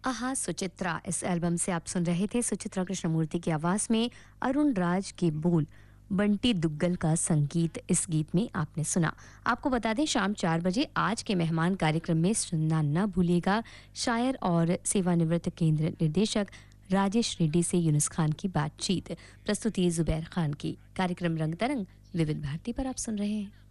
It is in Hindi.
आहा सुचित्रा, इस एल्बम से आप सुन रहे थे सुचित्रा कृष्णमूर्ति की आवाज में अरुण राज के बोल, बंटी दुग्गल का संगीत इस गीत में आपने सुना। आपको बता दें शाम 4 बजे आज के मेहमान कार्यक्रम में सुनना न भूलिएगा शायर और सेवानिवृत्त केंद्र निदेशक राजेश रेड्डी से यूनुस खान की बातचीत। प्रस्तुति जुबैर खान की। कार्यक्रम रंग तरंग विविध भारती पर आप सुन रहे हैं।